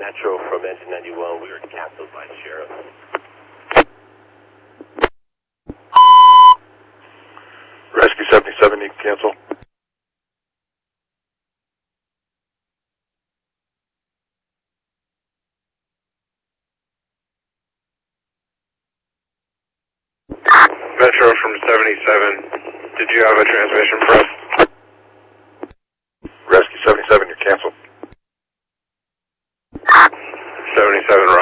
Metro from engine 91. We were canceled by the sheriff. Rescue 77, you can cancel. Metro from 77. Did you have a transmission for us? Rescue 77, you're canceled. 77